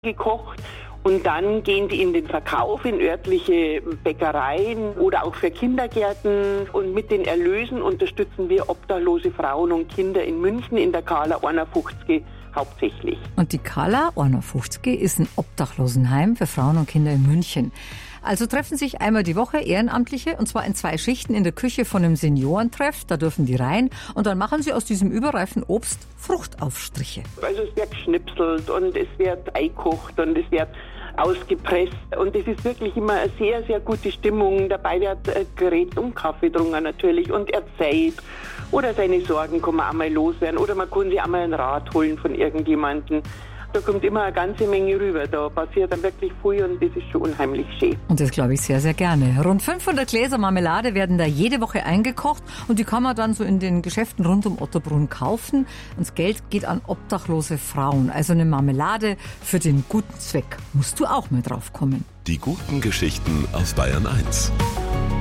gekocht. Und dann gehen die in den Verkauf in örtliche Bäckereien oder auch für Kindergärten. Und mit den Erlösen unterstützen wir obdachlose Frauen und Kinder in München in der Kala 51 hauptsächlich. Und die Kala 51 ist ein Obdachlosenheim für Frauen und Kinder in München. Also treffen sich einmal die Woche Ehrenamtliche, und zwar in 2 Schichten in der Küche von einem Seniorentreff. Da dürfen die rein und dann machen sie aus diesem überreifen Obst Fruchtaufstriche. Also es wird geschnipselt und es wird eingekocht und es wird ausgepresst. Und es ist wirklich immer eine sehr, sehr gute Stimmung. Dabei wird geredet um Kaffee getrunken natürlich und erzählt. Oder seine Sorgen kann man einmal loswerden. Oder man kann sich einmal einen Rat holen von irgendjemandem. Da kommt immer eine ganze Menge rüber. Da passiert dann wirklich viel und das ist schon unheimlich schön. Und das glaube ich sehr, sehr gerne. Rund 500 Gläser Marmelade werden da jede Woche eingekocht und die kann man dann so in den Geschäften rund um Ottobrunn kaufen. Und das Geld geht an obdachlose Frauen. Also eine Marmelade für den guten Zweck. Musst du auch mal drauf kommen. Die guten Geschichten auf Bayern 1.